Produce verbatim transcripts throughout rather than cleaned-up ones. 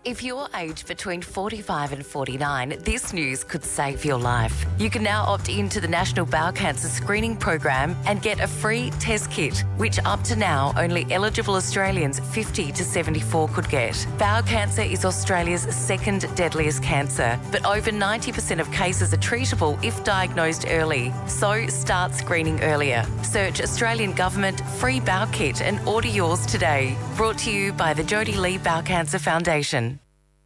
If you're aged between forty-five and forty-nine, this news could save your life. You can now opt into the National Bowel Cancer Screening Program and get a free test kit, which up to now only eligible Australians fifty to seventy-four could get. Bowel cancer is Australia's second deadliest cancer, but over ninety percent of cases are treatable if diagnosed early. So start screening earlier. Search Australian Government Free Bowel Kit and order yours today. Brought to you by the Jodie Lee Bowel Cancer Foundation.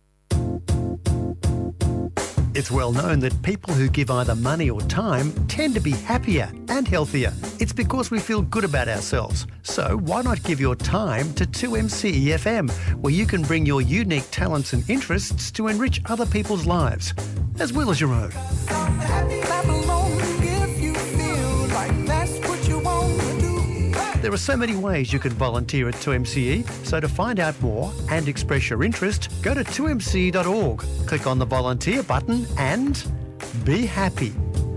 It's well known that people who give either money or time tend to be happier and healthier. It's because we feel good about ourselves. So why not give your time to two M C E F M, where you can bring your unique talents and interests to enrich other people's lives, as well as your own. There are so many ways you can volunteer at two M C E, so to find out more and express your interest, go to two M C E dot org, click on the volunteer button and be happy.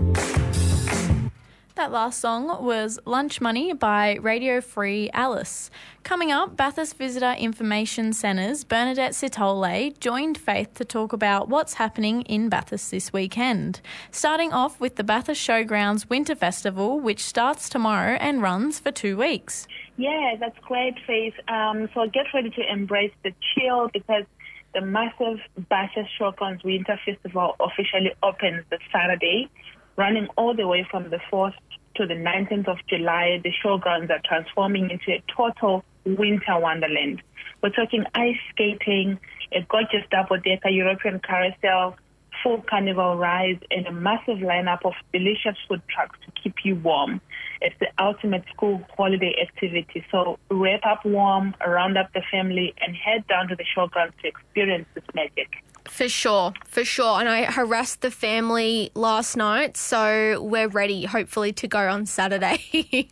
That last song was Lunch Money by Radio Free Alice. Coming up, Bathurst Visitor Information Centre's Bernadette Sitole joined Faith to talk about what's happening in Bathurst this weekend. Starting off with the Bathurst Showgrounds Winter Festival, which starts tomorrow and runs for two weeks. Yeah, that's great, Faith. Um, so get ready to embrace the chill, because the massive Bathurst Showgrounds Winter Festival officially opens this Saturday, running all the way from the fourth to the nineteenth of July. The showgrounds are transforming into a total winter wonderland. We're talking ice skating, a gorgeous double-decker European carousel, full carnival rides, and a massive lineup of delicious food trucks to keep you warm. It's the ultimate school holiday activity. So wrap up warm, round up the family, and head down to the showgrounds to experience this magic. For sure, for sure. And I harassed the family last night, so we're ready, hopefully, to go on Saturday.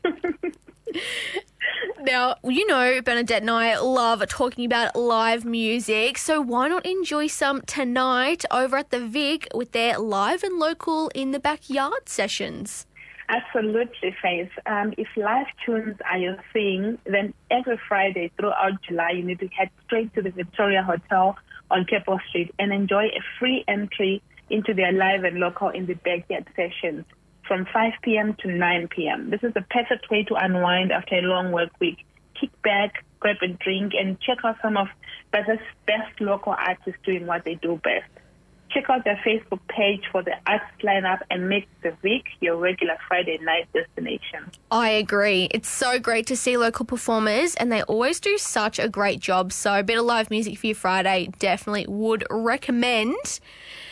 Now, you know, Bernadette and I love talking about live music, so why not enjoy some tonight over at the Vic with their live and local in the backyard sessions? Absolutely, Faith. Um, if live tunes are your thing, then every Friday throughout July, you need to head straight to the Victoria Hotel on Keppel Street and enjoy a free entry into their live and local in the backyard sessions from five p.m. to nine p.m. This is the perfect way to unwind after a long work week. Kick back, grab a drink, and check out some of Bathurst's best local artists doing what they do best. Check out their Facebook page for the arts lineup and make the Vic your regular Friday night destination. I agree. It's so great to see local performers, and they always do such a great job. So a bit of live music for your Friday, definitely would recommend.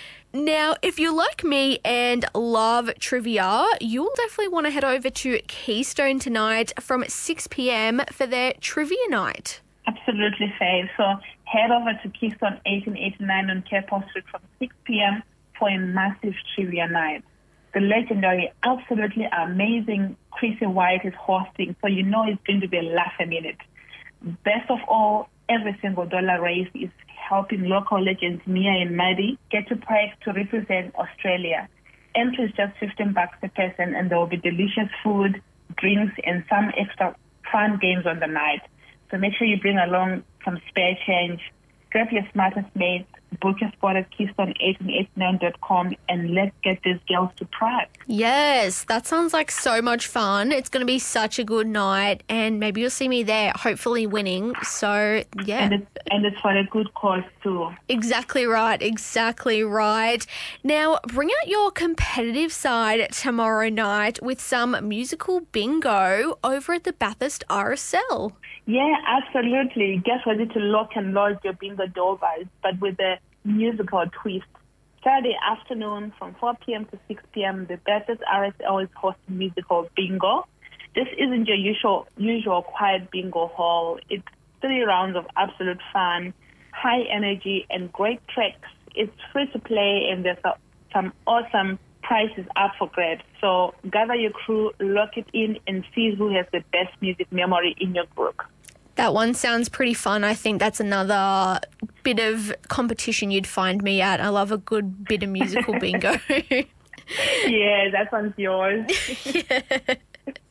Now, if you're like me and love trivia, you'll definitely want to head over to Keystone tonight from six p.m. for their trivia night. Absolutely, Faye. So head over to Keystone eighteen eighty-nine on Keppel Street from six p.m. for a massive trivia night. The legendary, absolutely amazing Chrissy White is hosting, so you know it's going to be a laugh a minute. Best of all, every single dollar raised is helping local legends Mia and Maddie get to Prague to represent Australia. Entry is just fifteen bucks per person, and there will be delicious food, drinks, and some extra fun games on the night. So make sure you bring along some spare change. Grab your smartest mates, book your spot at keystone eighteen eighty-nine dot com, and let's get these girls to Prague. Yes, that sounds like so much fun. It's going to be such a good night, and maybe you'll see me there, hopefully winning. So, yeah. And it's, and it's for a good cause too. Exactly right, exactly right. Now, bring out your competitive side tomorrow night with some musical bingo over at the Bathurst R S L. Yeah, absolutely. Get ready to lock and load your bingo doorbells, but with a musical twist. Saturday afternoon from four p.m. to six p.m., the Bathurst R S L is hosting musical bingo. This isn't your usual usual quiet bingo hall. It's three rounds of absolute fun, high energy, and great tricks. It's free to play, and there's some awesome prizes up for grabs. So gather your crew, lock it in, and see who has the best music memory in your group. That one sounds pretty fun. I think that's another bit of competition you'd find me at. I love a good bit of musical bingo. Yeah, that one's yours. Yeah.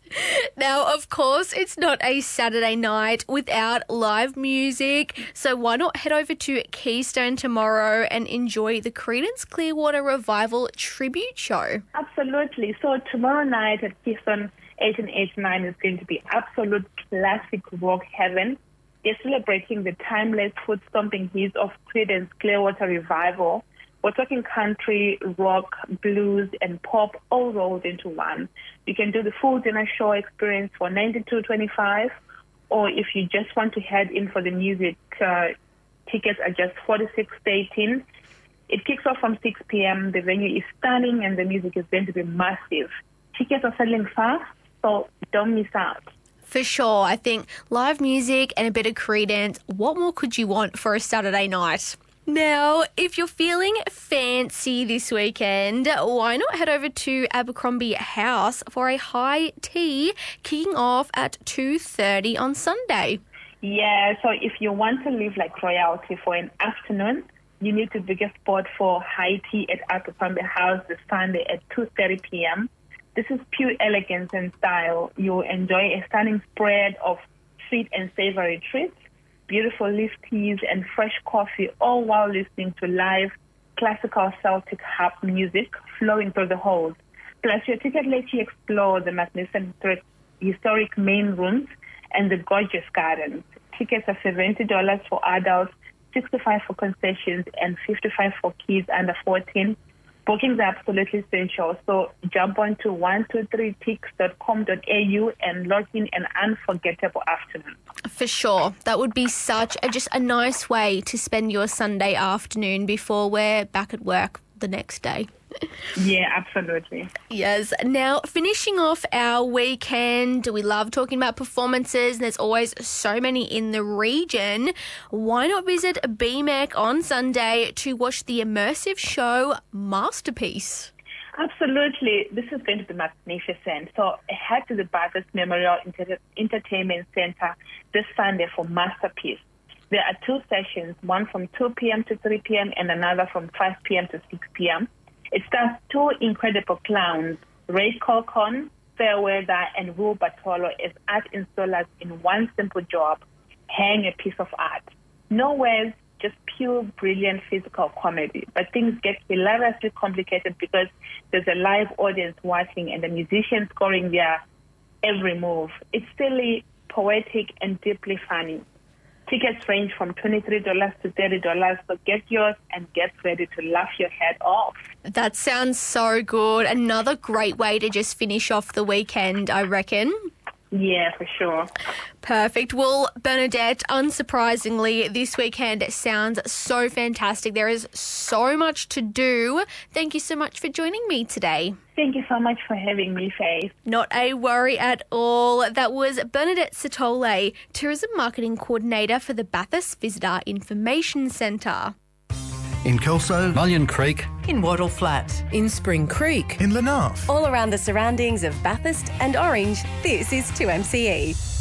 Now, of course, it's not a Saturday night without live music, so why not head over to Keystone tomorrow and enjoy the Creedence Clearwater Revival tribute show? Absolutely. So tomorrow night at Keystone eighteen eighty-nine is going to be absolute classic rock heaven. They're celebrating the timeless foot-stomping hits of Creedence Clearwater Revival. We're talking country, rock, blues, and pop all rolled into one. You can do the full dinner show experience for ninety-two twenty-five, or if you just want to head in for the music, uh, tickets are just forty-six eighteen. It kicks off from six p.m. The venue is stunning, and the music is going to be massive. Tickets are selling fast, so don't miss out. For sure. I think live music and a bit of Creedence, what more could you want for a Saturday night? Now, if you're feeling fancy this weekend, why not head over to Abercrombie House for a high tea kicking off at two thirty on Sunday? Yeah, so if you want to live like royalty for an afternoon, you need to book a spot for high tea at Abercrombie House this Sunday at two thirty p.m. This is pure elegance and style. You'll enjoy a stunning spread of sweet and savory treats, beautiful leaf teas, and fresh coffee, all while listening to live classical Celtic harp music flowing through the halls. Plus, your ticket lets you explore the magnificent historic main rooms and the gorgeous gardens. Tickets are seventy dollars for adults, sixty-five dollars for concessions, and fifty-five dollars for kids under fourteen. Bookings are absolutely essential, so jump on to one two three tix dot com dot a u and log in an unforgettable afternoon. For sure. That would be such a, just a nice way to spend your Sunday afternoon before we're back at work the next day. Yeah, absolutely. Yes. Now, finishing off our weekend, we love talking about performances, and there's always so many in the region. Why not visit B M E C on Sunday to watch the immersive show Masterpiece? Absolutely. This is going to be magnificent. So head to the Bathurst Memorial Inter- Entertainment Centre this Sunday for Masterpiece. There are two sessions, one from two p.m. to three p.m. and another from five p.m. to six p.m. It stars two incredible clowns, Ray Colcon, Fairweather, and Will Bartolo as art installers in one simple job, hang a piece of art. No words, just pure, brilliant physical comedy. But things get hilariously complicated because there's a live audience watching and the musicians scoring their every move. It's silly, poetic, and deeply funny. Tickets range from twenty-three dollars to thirty dollars, so get yours and get ready to laugh your head off. That sounds so good. Another great way to just finish off the weekend, I reckon. Yeah, for sure. Perfect. Well, Bernadette, unsurprisingly, this weekend sounds so fantastic. There is so much to do. Thank you so much for joining me today. Thank you so much for having me, Faith. Not a worry at all. That was Bernadette Satole, Tourism Marketing Coordinator for the Bathurst Visitor Information Centre. In Kelso, Mullion Creek, in Wattle Flat, in Spring Creek, in Lenarth. all around the surroundings of Bathurst and Orange, this is two M C E.